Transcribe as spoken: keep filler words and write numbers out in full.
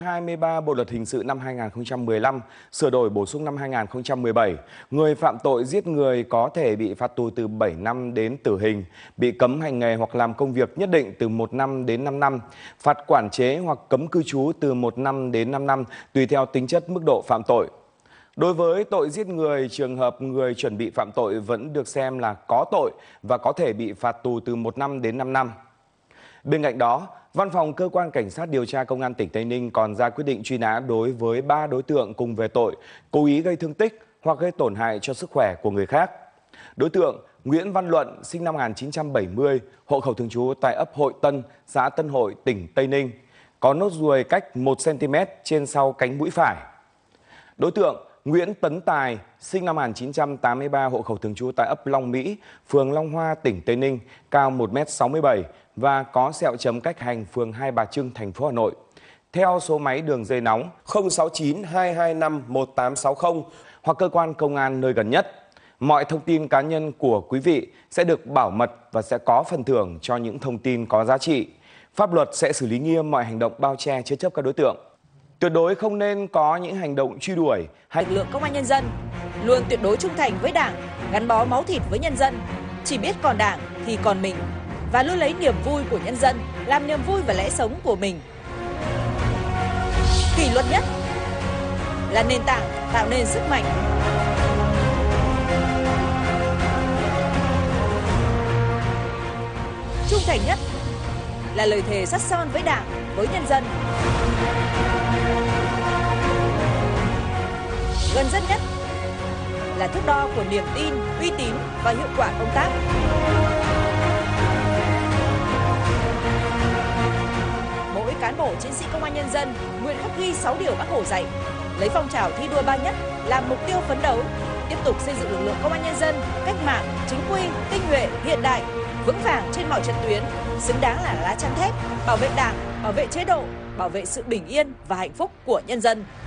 hai mươi ba Bộ luật hình sự năm hai nghìn không trăm mười lăm sửa đổi bổ sung năm hai nghìn không trăm mười bảy, người phạm tội giết người có thể bị phạt tù từ bảy năm đến tử hình, bị cấm hành nghề hoặc làm công việc nhất định từ một năm đến năm năm, phạt quản chế hoặc cấm cư trú từ một năm đến năm năm tùy theo tính chất mức độ phạm tội. Đối với tội giết người, trường hợp người chuẩn bị phạm tội vẫn được xem là có tội và có thể bị phạt tù từ một năm đến năm năm. Bên cạnh đó, Văn phòng Cơ quan Cảnh sát điều tra Công an tỉnh Tây Ninh còn ra quyết định truy nã đối với ba đối tượng cùng về tội cố ý gây thương tích hoặc gây tổn hại cho sức khỏe của người khác. Đối tượng Nguyễn Văn Luận, sinh năm một nghìn chín trăm bảy mươi, hộ khẩu thường trú tại ấp Hội Tân, xã Tân Hội, tỉnh Tây Ninh, có nốt ruồi cách một xăng ti mét trên sau cánh mũi phải. Đối tượng Nguyễn Tấn Tài, sinh năm một nghìn chín trăm tám mươi ba, hộ khẩu thường trú tại ấp Long Mỹ, phường Long Hoa, tỉnh Tây Ninh, cao một mét sáu mươi bảy và có sẹo chấm cách hành phường Hai Bà Trưng, thành phố Hà Nội. Theo số máy đường dây nóng không sáu chín hai hai năm một tám sáu không hoặc cơ quan công an nơi gần nhất. Mọi thông tin cá nhân của quý vị sẽ được bảo mật và sẽ có phần thưởng cho những thông tin có giá trị. Pháp luật sẽ xử lý nghiêm mọi hành động bao che chứa chấp các đối tượng. Tuyệt đối không nên có những hành động truy đuổi hay lực lượng công an nhân dân luôn tuyệt đối trung thành với Đảng, gắn bó máu thịt với nhân dân, chỉ biết còn Đảng thì còn mình và luôn lấy niềm vui của nhân dân làm niềm vui và lẽ sống của mình. Kỷ luật nhất là nền tảng tạo nên sức mạnh. Trung thành nhất là lời thề sắt son với Đảng, với nhân dân. Gần dân nhất là thước đo của niềm tin, uy tín và hiệu quả công tác. Mỗi cán bộ chiến sĩ công an nhân dân nguyện khắc ghi sáu điều Bác Hồ dạy, lấy phong trào thi đua ba nhất làm mục tiêu phấn đấu, tiếp tục xây dựng lực lượng công an nhân dân cách mạng, chính quy, tinh nhuệ, hiện đại, vững vàng trên mọi trận tuyến, xứng đáng là lá chắn thép, bảo vệ Đảng, bảo vệ chế độ, bảo vệ sự bình yên và hạnh phúc của nhân dân.